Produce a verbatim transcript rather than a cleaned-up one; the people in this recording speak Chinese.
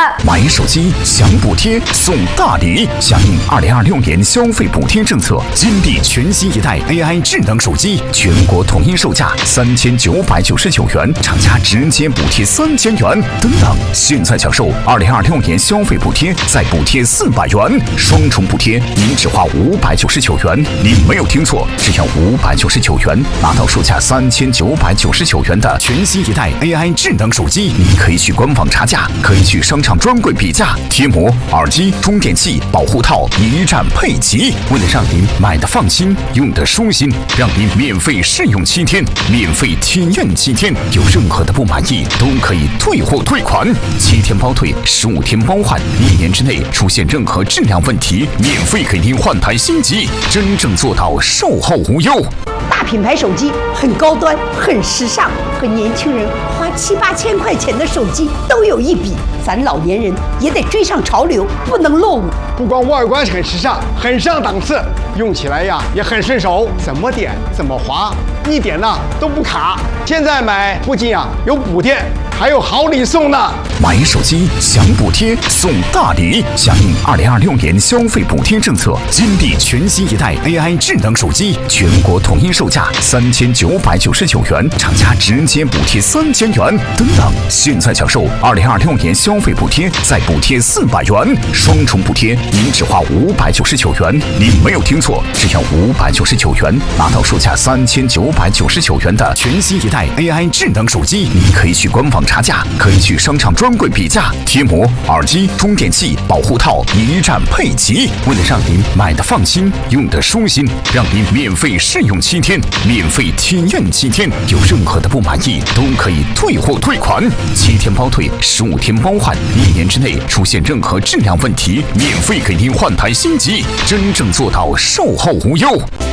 买手机享补贴送大礼，响应二零二六年消费补贴政策，金地全新一代 A I 智能手机全国统一售价三千九百九十九元，厂家直接补贴三千元。等等，现在享受二零二六年消费补贴，再补贴四百元，双重补贴，您只花五百九十九元。您没有听错，只要五百九十九元，拿到售价三千九百九十九元的全新一代 A I 智能手机。您可以去官网查价，可以去商场专柜比价，贴膜、耳机、充电器、保护套一站配齐。为了让您买的放心，用的舒心，让您免费试用七天，免费体验七天，有任何的不满意都可以退货退款，七天包退，十五天包换，一年之内出现任何质量问题，免费给您换台新机，真正做到售后无忧。 大品牌手机很高端，很时尚，和年轻人花七八千块钱的手机都有一比。咱老年人也得追上潮流，不能落伍。 不光外观很时尚，很上档次，用起来呀也很顺手，怎么点怎么滑，一点呢都不卡。现在买不仅啊有补贴，还有好礼送呢。 买手机享补贴送大礼，响应二零二六年消费补贴政策，金地全新一代 A I 智能手机全国统一售价三千九百九十九元，厂家直接补贴三千元。等等，现在享受二零二六年消费补贴，再补贴四百元，双重补贴，您只花五百九十九元。您没有听错，只要五百九十九元，拿到售价三千九百九十九元的全新一代 A I 智能手机。您可以去官网查价，可以去商场专柜比价，贴膜、耳机、充电器、保护套一站配齐。为了让您买的放心，用的舒心，让您免费试用七天，免费体验七天，有任何的不满意都可以退货退款，七天包退，十五天包换，一年之内出现任何质量问题，免费给您换台新机，真正做到售后无忧。